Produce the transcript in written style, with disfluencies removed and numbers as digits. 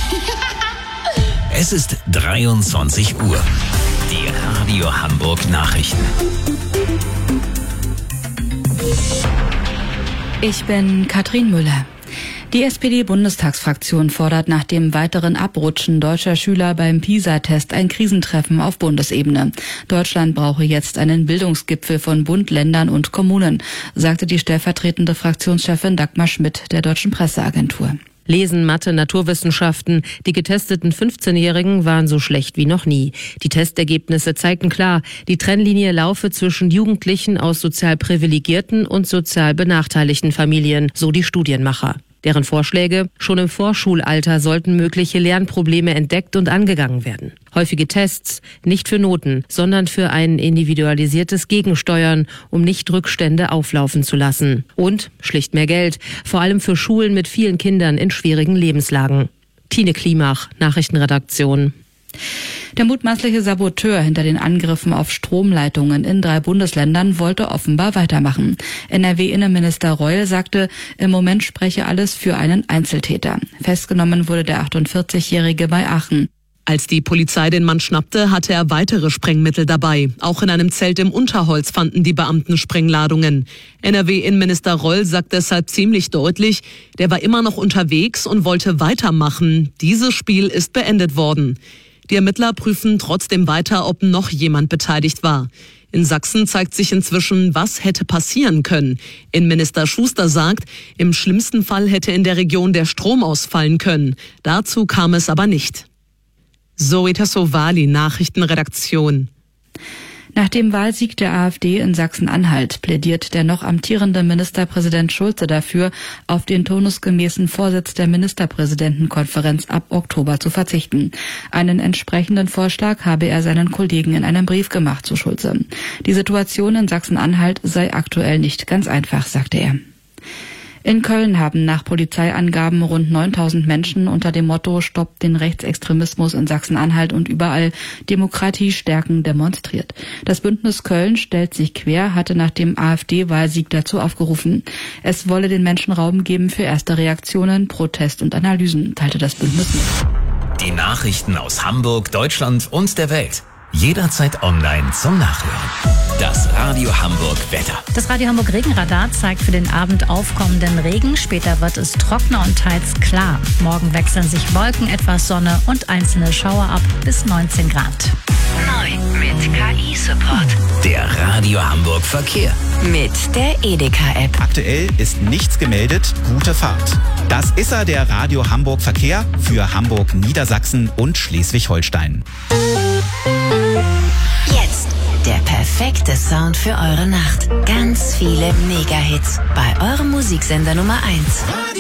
Es ist 23 Uhr. Die Radio Hamburg Nachrichten. Ich bin Katrin Müller. Die SPD-Bundestagsfraktion fordert nach dem weiteren Abrutschen deutscher Schüler beim PISA-Test ein Krisentreffen auf Bundesebene. Deutschland brauche jetzt einen Bildungsgipfel von Bund, Ländern und Kommunen, sagte die stellvertretende Fraktionschefin Dagmar Schmidt der Deutschen Presseagentur. Lesen, Mathe, Naturwissenschaften. Die getesteten 15-Jährigen waren so schlecht wie noch nie. Die Testergebnisse zeigten klar, die Trennlinie laufe zwischen Jugendlichen aus sozial privilegierten und sozial benachteiligten Familien, so die Studienmacher. Deren Vorschläge: schon im Vorschulalter sollten mögliche Lernprobleme entdeckt und angegangen werden. Häufige Tests, nicht für Noten, sondern für ein individualisiertes Gegensteuern, um nicht Rückstände auflaufen zu lassen. Und schlicht mehr Geld, vor allem für Schulen mit vielen Kindern in schwierigen Lebenslagen. Tine Klimach, Nachrichtenredaktion. Der mutmaßliche Saboteur hinter den Angriffen auf Stromleitungen in 3 Bundesländern wollte offenbar weitermachen. NRW-Innenminister Reul sagte, im Moment spreche alles für einen Einzeltäter. Festgenommen wurde der 48-Jährige bei Aachen. Als die Polizei den Mann schnappte, hatte er weitere Sprengmittel dabei. Auch in einem Zelt im Unterholz fanden die Beamten Sprengladungen. NRW-Innenminister Reul sagt deshalb ziemlich deutlich, der war immer noch unterwegs und wollte weitermachen. Dieses Spiel ist beendet worden. Die Ermittler prüfen trotzdem weiter, ob noch jemand beteiligt war. In Sachsen zeigt sich inzwischen, was hätte passieren können. Innenminister Schuster sagt, im schlimmsten Fall hätte in der Region der Strom ausfallen können. Dazu kam es aber nicht. Zoe Tassovali, Nachrichtenredaktion. Nach dem Wahlsieg der AfD in Sachsen-Anhalt plädiert der noch amtierende Ministerpräsident Schulze dafür, auf den turnusgemäßen Vorsitz der Ministerpräsidentenkonferenz ab Oktober zu verzichten. Einen entsprechenden Vorschlag habe er seinen Kollegen in einem Brief gemacht, so Schulze. Die Situation in Sachsen-Anhalt sei aktuell nicht ganz einfach, sagte er. In Köln haben nach Polizeiangaben rund 9.000 Menschen unter dem Motto Stoppt den Rechtsextremismus in Sachsen-Anhalt und überall Demokratie stärken demonstriert. Das Bündnis Köln stellt sich quer hatte nach dem AfD-Wahlsieg dazu aufgerufen. Es wolle den Menschen Raum geben für erste Reaktionen, Protest und Analysen, teilte das Bündnis mit. Die Nachrichten aus Hamburg, Deutschland und der Welt. Jederzeit online zum Nachhören. Das Radio Hamburg Wetter. Das Radio Hamburg Regenradar zeigt für den Abend aufkommenden Regen. Später wird es trockener und teils klar. Morgen wechseln sich Wolken, etwas Sonne und einzelne Schauer ab bis 19 Grad. Neu mit KI-Support. Der Radio Hamburg Verkehr. Mit der Edeka-App. Aktuell ist nichts gemeldet. Gute Fahrt. Das ist der Radio Hamburg Verkehr für Hamburg, Niedersachsen und Schleswig-Holstein. Jetzt der perfekte Sound für eure Nacht. Ganz viele Mega-Hits bei eurem Musiksender Nummer 1.